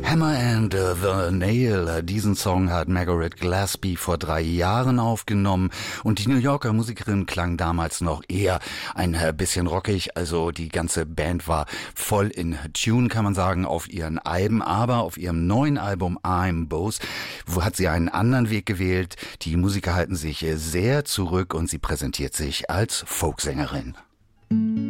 Hammer and the Nail. Diesen Song hat Margaret Gillespie vor 3 Jahren aufgenommen und die New Yorker Musikerin klang damals noch eher ein bisschen rockig, also die ganze Band war voll in Tune, kann man sagen, auf ihren Alben, aber auf ihrem neuen Album I'm Boss hat sie einen anderen Weg gewählt. Die Musiker halten sich sehr zurück und sie präsentiert sich als Folksängerin.